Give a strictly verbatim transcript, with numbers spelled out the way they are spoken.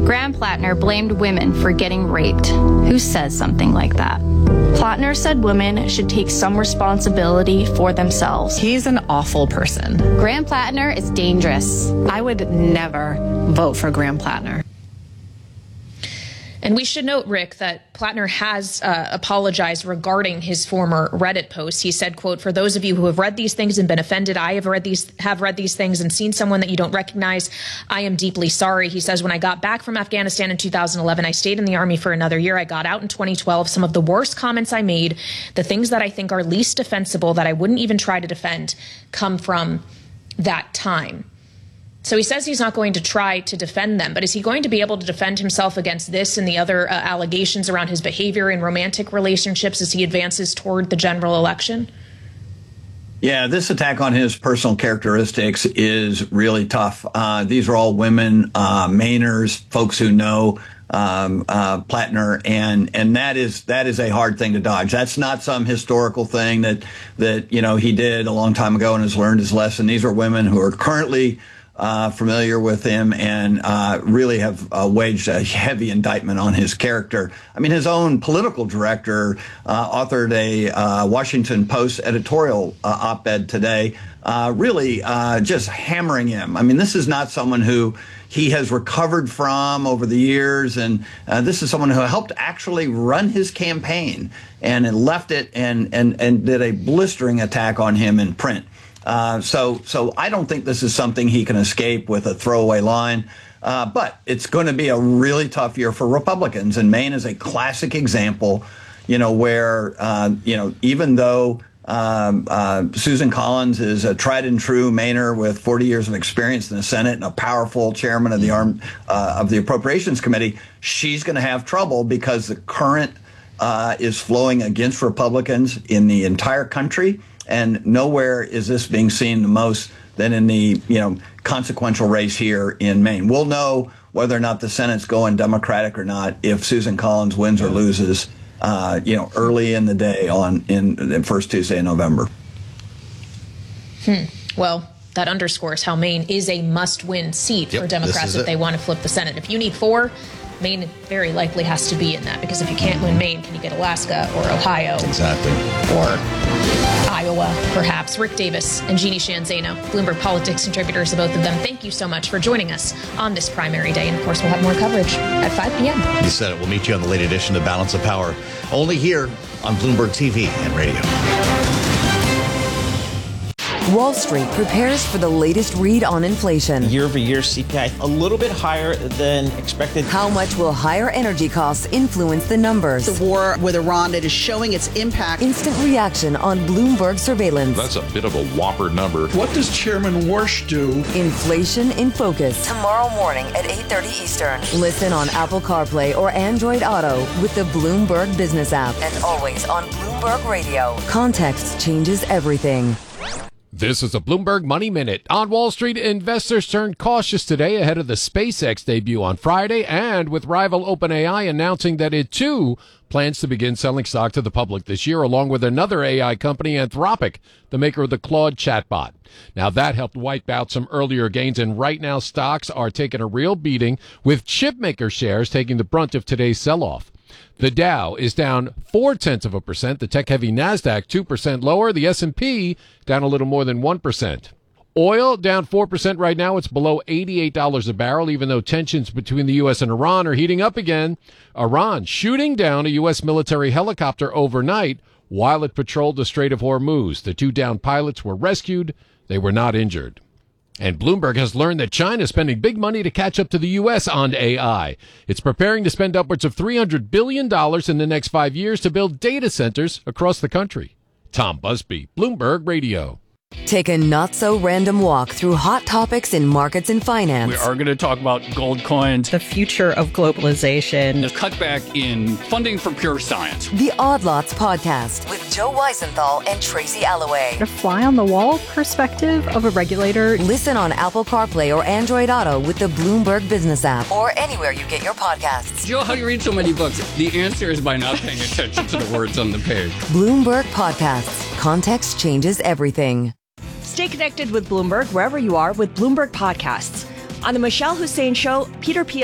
Graham Plattner blamed women for getting raped. Who says something like that? Plattner said women should take some responsibility for themselves. He's an awful person. Graham Plattner is dangerous. I would never vote for Graham Plattner. And we should note, Rick, that Plattner has uh, apologized regarding his former Reddit post. He said, quote, "For those of you who have read these things and been offended, I have read these have read these things and seen someone that you don't recognize. I am deeply sorry." He says, "When I got back from Afghanistan in two thousand eleven, I stayed in the Army for another year. I got out in twenty twelve. Some of the worst comments I made, the things that I think are least defensible, that I wouldn't even try to defend, come from that time." So he says he's not going to try to defend them, but is he going to be able to defend himself against this and the other uh, allegations around his behavior in romantic relationships as he advances toward the general election? Yeah, this attack on his personal characteristics is really tough. Uh, these are all women, uh, Mainers, folks who know um, uh, Plattner, and and that is that is a hard thing to dodge. That's not some historical thing that that you know he did a long time ago and has learned his lesson. These are women who are currently Uh, familiar with him and uh, really have uh, waged a heavy indictment on his character. I mean, his own political director uh, authored a uh, Washington Post editorial uh, op-ed today, uh, really uh, just hammering him. I mean, this is not someone who he has recovered from over the years, and uh, this is someone who helped actually run his campaign and left it and, and, and did a blistering attack on him in print. Uh, so, so I don't think this is something he can escape with a throwaway line. Uh, but it's going to be a really tough year for Republicans, and Maine is a classic example, you know, where uh, you know even though um, uh, Susan Collins is a tried and true Mainer with forty years of experience in the Senate and a powerful chairman of the arm uh, of the Appropriations Committee, she's going to have trouble because the current uh, is flowing against Republicans in the entire country. And nowhere is this being seen the most than in the, you know, consequential race here in Maine. We'll know whether or not the Senate's going Democratic or not if Susan Collins wins or loses, uh, you know, early in the day on in the first Tuesday in November. Hmm. Well, that underscores how Maine is a must-win seat Yep, for Democrats if it. they want to flip the Senate. If you need four, Maine very likely has to be in that, because if you can't win Maine, can you get Alaska or Ohio? Exactly. Or Iowa, perhaps. Rick Davis and Jeannie Sheehan Zaino, Bloomberg Politics contributors, the both of them, thank you so much for joining us on this primary day. And, of course, we'll have more coverage at five p.m. You said it. We'll meet you on the late edition of Balance of Power, only here on Bloomberg T V and radio. Wall Street prepares for the latest read on inflation. Year-over-year C P I a little bit higher than expected. How much will higher energy costs influence the numbers? The war with Iran, it is showing its impact. Instant reaction on Bloomberg surveillance. That's a bit of a whopper number. What does Chairman Warsh do? Inflation in Focus. Tomorrow morning at eight thirty Eastern. Listen on Apple CarPlay or Android Auto with the Bloomberg Business app. And always on Bloomberg Radio. Context changes everything. This is a Bloomberg Money Minute. On Wall Street, investors turned cautious today ahead of the SpaceX debut on Friday, and with rival OpenAI announcing that it, too, plans to begin selling stock to the public this year, along with another A I company, Anthropic, the maker of the Claude chatbot. Now, that helped wipe out some earlier gains, and right now stocks are taking a real beating, with chipmaker shares taking the brunt of today's sell-off. The Dow is down four-tenths of a percent. The tech-heavy NASDAQ two percent lower. The S and P down a little more than one percent. Oil down four percent right now. It's below eighty-eight dollars a barrel, even though tensions between the U S and Iran are heating up again. Iran shooting down a U S military helicopter overnight while it patrolled the Strait of Hormuz. The two downed pilots were rescued. They were not injured. And Bloomberg has learned that China is spending big money to catch up to the U S on A I. It's preparing to spend upwards of three hundred billion dollars in the next five years to build data centers across the country. Tom Busby, Bloomberg Radio. Take a not-so-random walk through hot topics in markets and finance. We are going to talk about gold coins, the future of globalization, the cutback in funding for pure science. The Odd Lots Podcast with Joe Weisenthal and Tracy Alloway. The fly-on-the-wall perspective of a regulator. Listen on Apple CarPlay or Android Auto with the Bloomberg Business app or anywhere you get your podcasts. Joe, how do you read so many books? The answer is by not paying attention to the words on the page. Bloomberg Podcasts. Context changes everything. Stay connected with Bloomberg wherever you are with Bloomberg Podcasts. On the Michelle Hussein Show, Peter P.